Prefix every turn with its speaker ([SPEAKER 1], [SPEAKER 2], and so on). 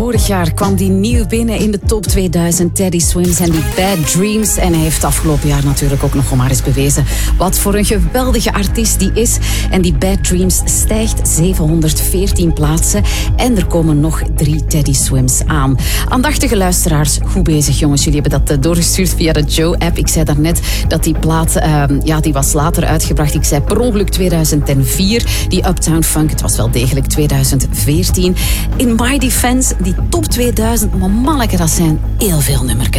[SPEAKER 1] Vorig jaar kwam die nieuw binnen in de top 2000, Teddy Swims en die Bad Dreams. En hij heeft afgelopen jaar natuurlijk ook nog maar eens bewezen wat voor een geweldige artiest die is. En die Bad Dreams stijgt 714 plaatsen. En er komen nog 3 Teddy Swims aan. Aandachtige luisteraars, goed bezig jongens. Jullie hebben dat doorgestuurd via de Joe-app. Ik zei daarnet dat die plaat, die was later uitgebracht. Ik zei per ongeluk 2004. Die Uptown Funk, het was wel degelijk 2014. In my defense, die top 2000, maar manneke, dat zijn heel veel nummerken.